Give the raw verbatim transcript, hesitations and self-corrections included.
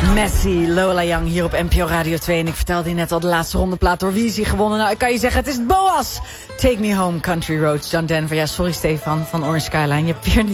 Messi, Lola Young hier op N P O Radio twee. En ik vertelde je net al de laatste rondeplaat door wie is hij gewonnen. Nou, ik kan je zeggen, het is Boas. Take Me Home, Country Roads, John Denver. Ja, sorry Stefan van Orange Skyline. Je hebt weer niet